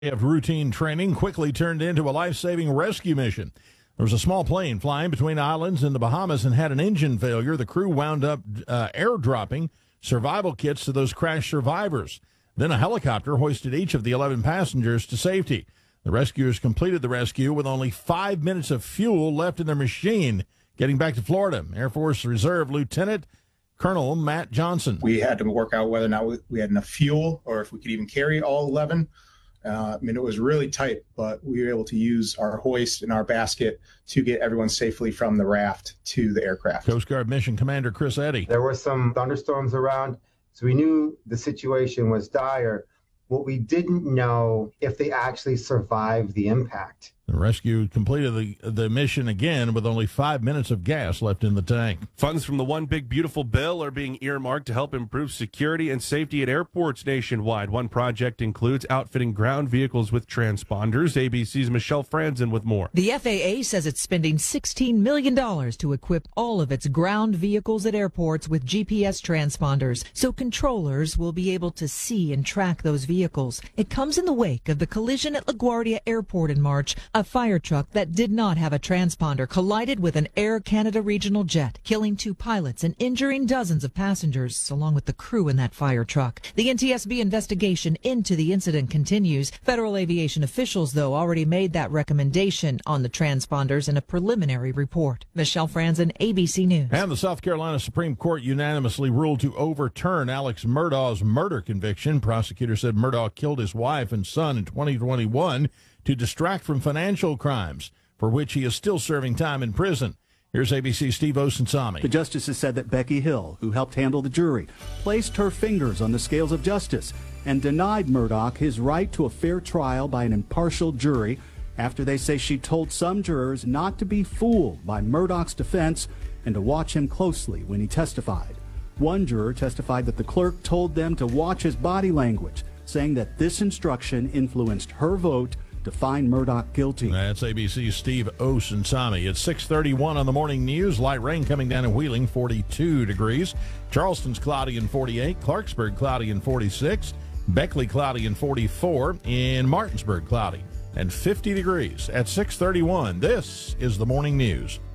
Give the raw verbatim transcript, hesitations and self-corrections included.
Of routine training quickly turned into a life-saving rescue mission. There was a small plane flying between islands in the Bahamas and had an engine failure. The crew wound up uh, airdropping survival kits to those crash survivors. Then a helicopter hoisted each of the eleven passengers to safety. The rescuers completed the rescue with only five minutes of fuel left in their machine. Getting back to Florida, Air Force Reserve Lieutenant Colonel Matt Johnson. We had to work out whether or not we had enough fuel or if we could even carry all eleven. Uh, I mean, it was really tight, but we were able to use our hoist and our basket to get everyone safely from the raft to the aircraft. Coast Guard Mission Commander Chris Eddy. There were some thunderstorms around, so we knew the situation was dire. What we didn't know if they actually survived the impact. The rescue completed the, the mission again with only five minutes of gas left in the tank. Funds from the One Big Beautiful Bill are being earmarked to help improve security and safety at airports nationwide. One project includes outfitting ground vehicles with transponders. A B C's Michelle Franzen with more. The F A A says it's spending sixteen million dollars to equip all of its ground vehicles at airports with G P S transponders, so controllers will be able to see and track those vehicles. It comes in the wake of the collision at LaGuardia Airport in March. A fire truck that did not have a transponder collided with an Air Canada regional jet, killing two pilots and injuring dozens of passengers, along with the crew in that fire truck. The N T S B investigation into the incident continues. Federal aviation officials, though, already made that recommendation on the transponders in a preliminary report. Michelle Franzen, A B C News. And the South Carolina Supreme Court unanimously ruled to overturn Alex Murdaugh's murder conviction. Prosecutors said Murdaugh killed his wife and son in twenty twenty-one to distract from financial crimes, for which he is still serving time in prison. Here's A B C's Steve Osunsami. The justices said that Becky Hill, who helped handle the jury, placed her fingers on the scales of justice and denied Murdaugh his right to a fair trial by an impartial jury after they say she told some jurors not to be fooled by Murdaugh's defense and to watch him closely when he testified. One juror testified that the clerk told them to watch his body language, saying that this instruction influenced her vote to find Murdaugh guilty. That's A B C's Steve Osunsami. It's six thirty-one on the morning news. Light rain coming down in Wheeling, forty-two degrees. Charleston's cloudy and forty-eight. Clarksburg cloudy and forty-six. Beckley cloudy and forty-four. In Martinsburg cloudy and fifty degrees at six thirty-one. This is the morning news.